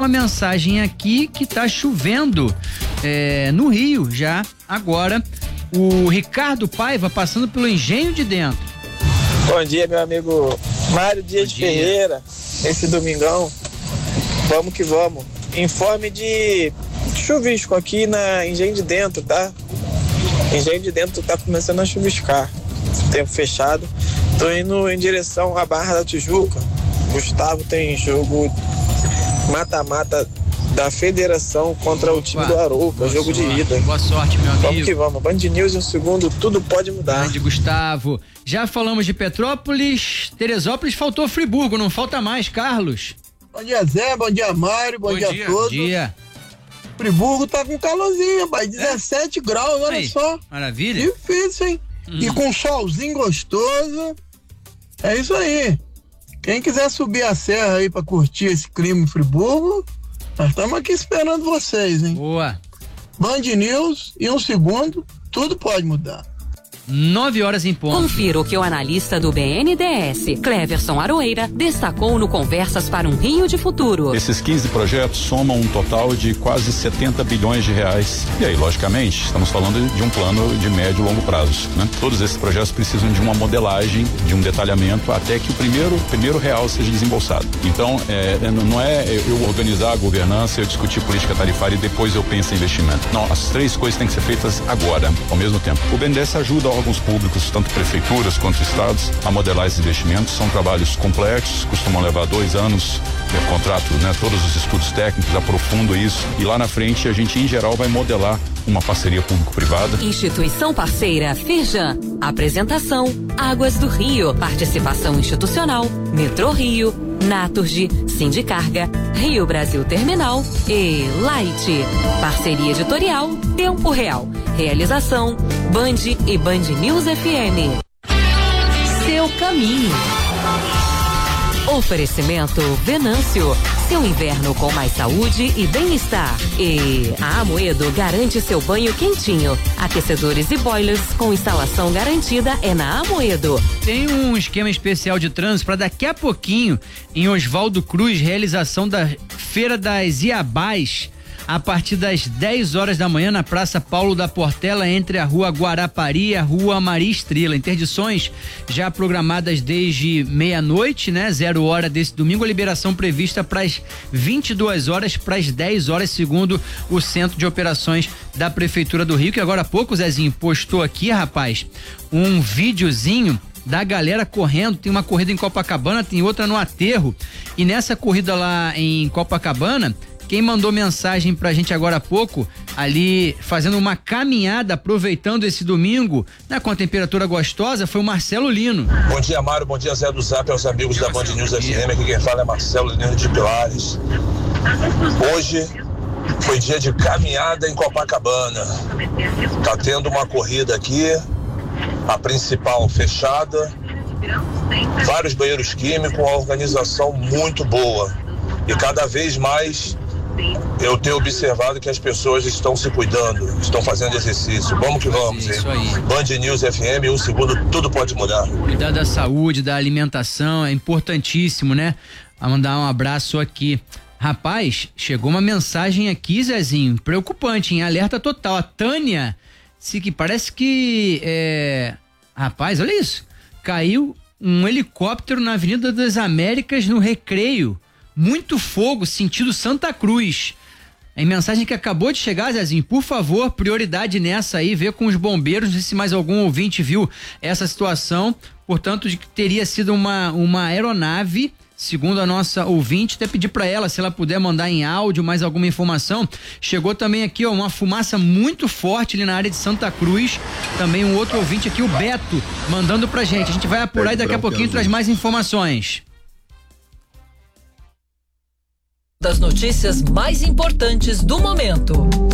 uma mensagem aqui que tá chovendo no Rio já agora. O Ricardo Paiva passando pelo Engenho de Dentro. Bom dia, meu amigo Mário Dias Ferreira. Esse domingão, vamos que vamos. Informe de chuvisco aqui na Engenho de Dentro, tá? Engenho de Dentro tá começando a chuviscar. Tempo fechado. Tô indo em direção à Barra da Tijuca. Gustavo tem jogo mata-mata da Federação contra o time do Arouca, jogo de ida. Boa sorte, meu amigo. Vamos que vamos. Band News em um segundo, tudo pode mudar. Grande Gustavo. Já falamos de Petrópolis, Teresópolis, faltou Friburgo, não falta mais, Carlos. Bom dia, Zé, bom dia, Mário, bom dia a todos. Bom dia. Friburgo tá com calorzinho, rapaz, 17 graus, olha aí, só. Maravilha. Difícil, hein? E com um solzinho gostoso. É isso aí. Quem quiser subir a serra aí pra curtir esse clima em Friburgo, nós estamos aqui esperando vocês, hein? Boa. Band News, em um segundo, tudo pode mudar. 9 horas em ponto. Confira o que o analista do BNDES, Cleverson Aroeira, destacou no Conversas para um Rio de Futuro. Esses 15 projetos somam um total de quase 70 bilhões de reais. E aí, logicamente, estamos falando de um plano de médio e longo prazo, né? Todos esses projetos precisam de uma modelagem, de um detalhamento, até que o primeiro real seja desembolsado. Então, não é eu organizar a governança, eu discutir política tarifária e depois eu penso em investimento. Não, as três coisas têm que ser feitas agora, ao mesmo tempo. O BNDES ajuda órgãos públicos, tanto prefeituras quanto estados, a modelar esses investimentos. São trabalhos complexos, costumam levar 2 anos de contrato, né? Todos os estudos técnicos aprofundam isso e lá na frente a gente, em geral, vai modelar uma parceria público-privada. Instituição parceira Firjan. Apresentação Águas do Rio. Participação institucional Metrô Rio, Naturgy, Sindicarga, Rio Brasil Terminal e Light. Parceria editorial Tempo Real. Realização Band e Band News FM. Seu caminho. Oferecimento Venâncio. Seu inverno com mais saúde e bem-estar. E a Amoedo garante seu banho quentinho. Aquecedores e boilers com instalação garantida é na Amoedo. Tem um esquema especial de trânsito para daqui a pouquinho em Oswaldo Cruz, realização da Feira das Iabás, a partir das 10 horas da manhã na Praça Paulo da Portela, entre a Rua Guarapari e a Rua Maria Estrela. Interdições já programadas desde meia-noite, né? 0 hora desse domingo, a liberação prevista para as 22 horas, para as 10 horas, segundo o Centro de Operações da Prefeitura do Rio, que agora há pouco, Zezinho, postou aqui, rapaz, um videozinho da galera correndo. Tem uma corrida em Copacabana, tem outra no Aterro, e nessa corrida lá em Copacabana, quem mandou mensagem pra gente agora há pouco, ali fazendo uma caminhada, aproveitando esse domingo, né, com a temperatura gostosa, foi o Marcelo Lino. Bom dia, Mário, bom dia, Zé do Zap, aos amigos da Band News FM, aqui quem fala é Marcelo Lino de Pilares. Hoje foi dia de caminhada em Copacabana, tá tendo uma corrida aqui, a principal fechada, vários banheiros químicos, uma organização muito boa, e cada vez mais eu tenho observado que as pessoas estão se cuidando, estão fazendo exercício. Vamos que vamos, hein? Isso aí. Band News FM, um segundo, tudo pode mudar. Cuidar da saúde, da alimentação, é importantíssimo, né? A mandar um abraço aqui. Rapaz, chegou uma mensagem aqui, Zezinho, preocupante, em alerta total. A Tânia, que parece que rapaz, olha isso. Caiu um helicóptero na Avenida das Américas, no Recreio. Muito fogo, sentido Santa Cruz. Em mensagem que acabou de chegar, Zezinho, por favor, prioridade nessa aí, ver com os bombeiros, não sei se mais algum ouvinte viu essa situação, portanto, de que teria sido uma aeronave, segundo a nossa ouvinte, até pedir para ela, se ela puder mandar em áudio mais alguma informação. Chegou também aqui, ó, uma fumaça muito forte ali na área de Santa Cruz, também um outro ouvinte aqui, o Beto, mandando pra gente. A gente vai apurar e daqui a pouquinho traz mais informações. Das notícias mais importantes do momento.